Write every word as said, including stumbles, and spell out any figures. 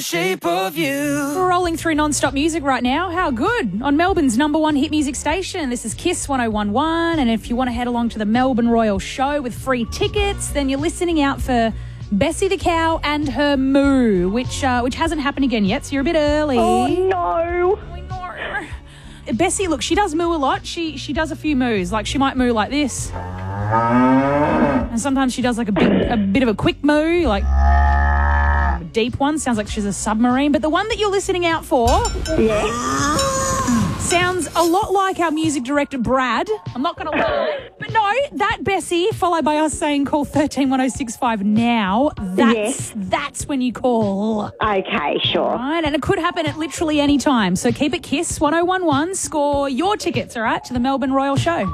Shape of you. We're rolling through non-stop music right now. How good. On Melbourne's number one hit music station. This is Kiss one oh one point one. And if you want to head along to the Melbourne Royal Show with free tickets, then you're listening out for Bessie the Cow and her moo, which uh, which hasn't happened again yet, so you're a bit early. Oh, no. I know. Bessie, look, she does moo a lot. She she does a few moos. Like, she might moo like this. And sometimes she does like a big, a bit of a quick moo, like a deep one. Sounds like she's a submarine. But the one that you're listening out for Yeah. sounds a lot like our music director, Brad. I'm not going to lie. But no, that Bessie, followed by us saying call thirteen one oh six five now, that's, Yes. that's when you call. Okay, sure. Right, and it could happen at literally any time. So keep it Kiss one oh one point one. Score your tickets, all right, to the Melbourne Royal Show.